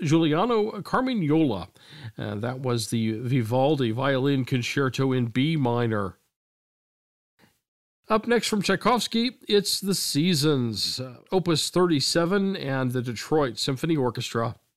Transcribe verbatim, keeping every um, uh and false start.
Giuliano Carmignola. Uh, that was the Vivaldi Violin Concerto in B minor. Up next from Tchaikovsky, it's The Seasons, uh, Opus thirty-seven and the Detroit Symphony Orchestra.